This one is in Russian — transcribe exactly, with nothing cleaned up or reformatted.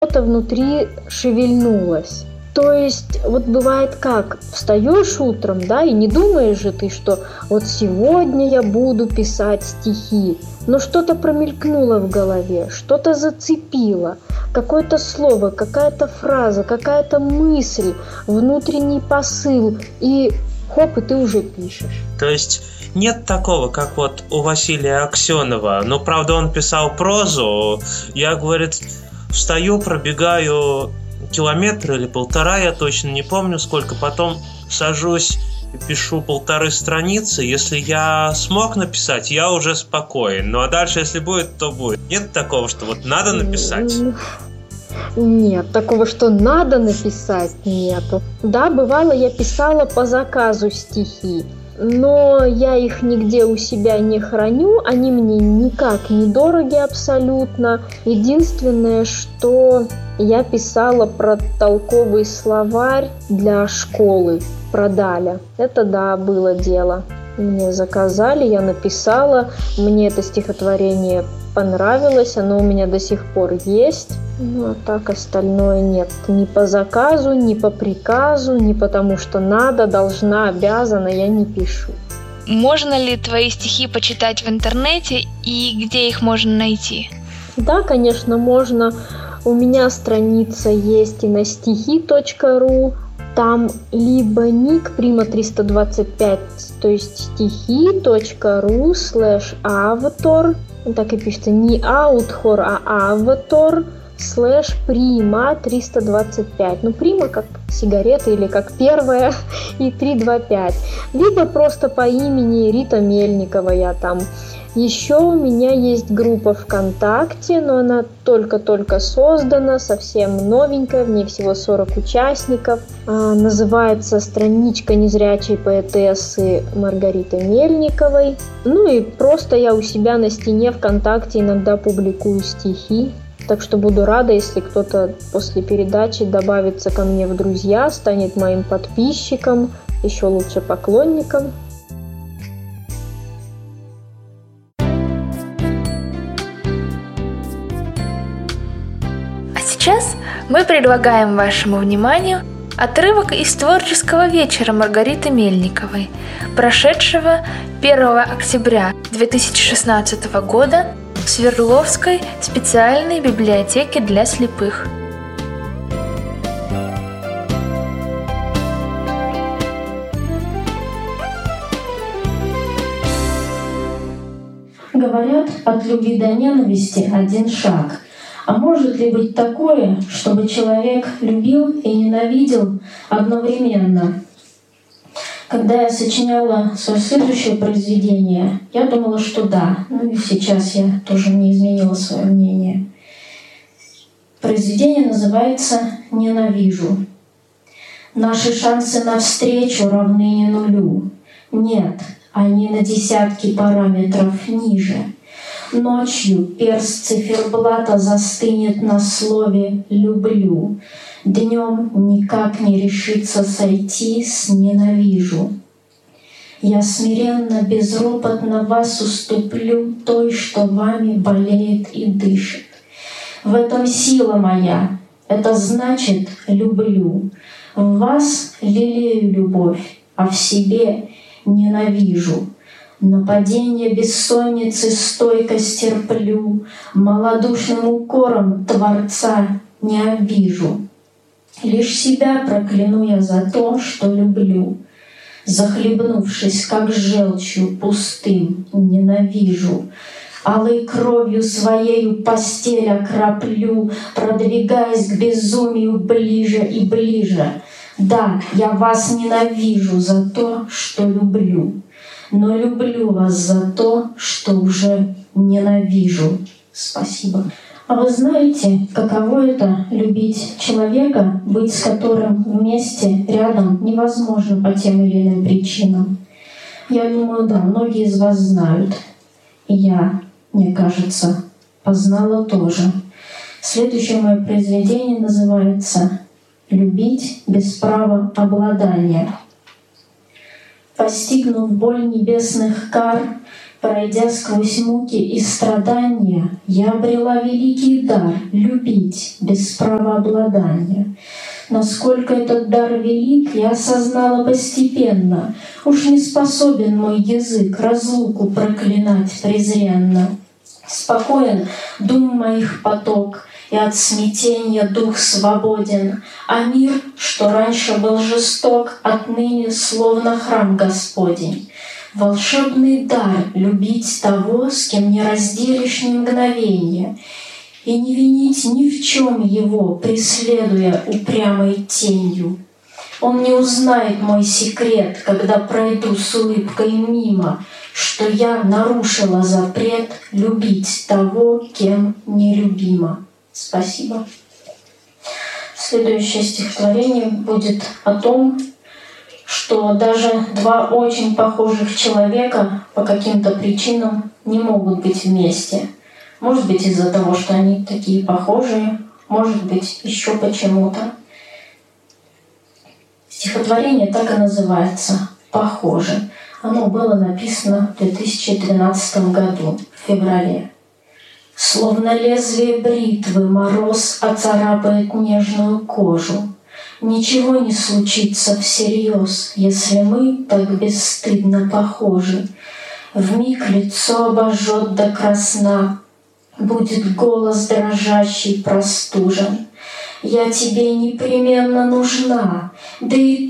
что-то внутри шевельнулось. То есть вот бывает как, встаешь утром, да, и не думаешь же ты, что вот сегодня я буду писать стихи, но что-то промелькнуло в голове, что-то зацепило, какое-то слово, какая-то фраза, какая-то мысль, внутренний посыл, и хоп, и ты уже пишешь. То есть нет такого, как вот у Василия Аксенова, но правда он писал прозу, я, говорит, встаю, пробегаю километр или полтора, я точно не помню сколько, потом сажусь и пишу полторы страницы. Если я смог написать, я уже спокоен. Ну а дальше, если будет, то будет. Нет такого, что вот надо написать? Нет, такого, что надо написать, нету. Да, бывало, я писала по заказу стихи, но я их нигде у себя не храню, они мне никак не дороги абсолютно. Единственное, что я писала про толковый словарь для школы, про Даля. Это, да, было дело. Мне заказали, я написала, мне это стихотворение понравилось, оно у меня до сих пор есть. Ну, а так остальное нет. Ни по заказу, ни по приказу, ни потому что надо, должна, обязана, я не пишу. Можно ли твои стихи почитать в интернете и где их можно найти? Да, конечно, можно. У меня страница есть и на стихи точка ру. Там либо ник прима триста двадцать пять, то есть стихи точка ру слэш автор. Так и пишется не аутхор, а автор слэш прима триста двадцать пять. Ну, прима как сигарета или как первая и триста двадцать пять. Либо просто по имени Рита Мельникова я там. Еще у меня есть группа ВКонтакте, но она только-только создана, совсем новенькая, в ней всего сорок участников. А, называется страничка незрячей поэтессы Маргариты Мельниковой. Ну и просто я у себя на стене ВКонтакте иногда публикую стихи. Так что буду рада, если кто-то после передачи добавится ко мне в друзья, станет моим подписчиком, еще лучше поклонником. Сейчас мы предлагаем вашему вниманию отрывок из творческого вечера Маргариты Мельниковой, прошедшего первого октября две тысячи шестнадцатого года в Свердловской специальной библиотеке для слепых. Говорят, от любви до ненависти один шаг. А может ли быть такое, чтобы человек любил и ненавидел одновременно? Когда я сочиняла свое следующее произведение, я думала, что да. Ну и сейчас я тоже не изменила свое мнение. Произведение называется «Ненавижу». Наши шансы на встречу равны не нулю. Нет, они на десятки параметров ниже. Ночью перст циферблата застынет на слове «люблю». Днем никак не решится сойти с «ненавижу». Я смиренно, безропотно вас уступлю той, что вами болеет и дышит. В этом сила моя, это значит «люблю». В вас лелею любовь, а в себе ненавижу. Нападение бессонницы стойко стерплю, малодушным укором Творца не обижу. Лишь себя прокляну я за то, что люблю. Захлебнувшись, как желчью пустым, ненавижу. Алой кровью своею постель окроплю, продвигаясь к безумию ближе и ближе. Да, я вас ненавижу за то, что люблю. Но люблю вас за то, что уже ненавижу. Спасибо. А вы знаете, каково это — любить человека, быть с которым вместе, рядом невозможно по тем или иным причинам? Я думаю, да, многие из вас знают. И я, мне кажется, познала тоже. Следующее мое произведение называется «Любить без права обладания». Постигнув боль небесных кар, Пройдя сквозь муки и страдания, я обрела великий дар — любить без правообладания. Насколько этот дар велик, я осознала постепенно. Уж не способен мой язык разлуку проклинать презренно. Спокоен дум моих поток, и от смятения дух свободен, а мир, что раньше был жесток, отныне словно храм Господень. Волшебный дар — любить того, с кем не разделишь ни мгновения, и не винить ни в чем его, преследуя упрямой тенью. Он не узнает мой секрет, когда пройду с улыбкой мимо, что я нарушила запрет любить того, кем нелюбима. Спасибо. Следующее стихотворение будет о том, что даже два очень похожих человека по каким-то причинам не могут быть вместе. Может быть, из-за того, что они такие похожие, может быть, еще почему-то. Стихотворение так и называется «Похоже». Оно было написано в две тысячи тринадцатом году, в феврале. Словно лезвие бритвы мороз оцарапает нежную кожу. Ничего не случится всерьез, если мы так бесстыдно похожи. Вмиг лицо обожжет до красна, будет голос дрожащий простужен. Я тебе непременно нужна, да и